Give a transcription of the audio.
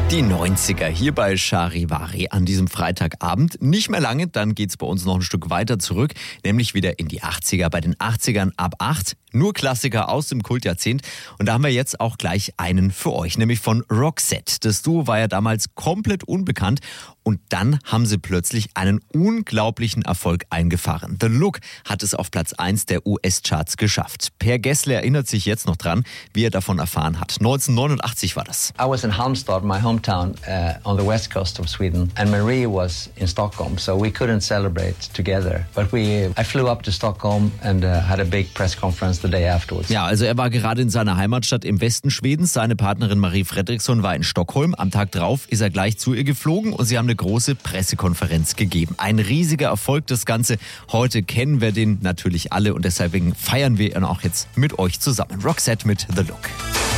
Die 90er hier bei Charivari an diesem Freitagabend. Nicht mehr lange, dann geht's bei uns noch ein Stück weiter zurück, nämlich wieder in die 80er. Bei den 80ern ab 8, nur Klassiker aus dem Kultjahrzehnt. Und da haben wir jetzt auch gleich einen für euch, nämlich von Roxette. Das Duo war ja damals komplett unbekannt und dann haben sie plötzlich einen unglaublichen Erfolg eingefahren. The Look hat es auf Platz 1 der US-Charts geschafft. Per Gessle erinnert sich jetzt noch dran, wie er davon erfahren hat. 1989 war das. I was in Halmstad, my hometown, on the west coast of Sweden, and Marie was in Stockholm, so we couldn't celebrate together. But I flew up to Stockholm and had a big press conference the day afterwards. Ja, also er war gerade in seiner Heimatstadt im Westen Schwedens. Seine Partnerin Marie Fredriksson war in Stockholm. Am Tag drauf ist er gleich zu ihr geflogen und sie haben eine große Pressekonferenz gegeben. Ein riesiger Erfolg, das Ganze. Heute kennen wir den natürlich alle und deswegen feiern wir ihn auch jetzt mit euch zusammen. Roxette mit The Look.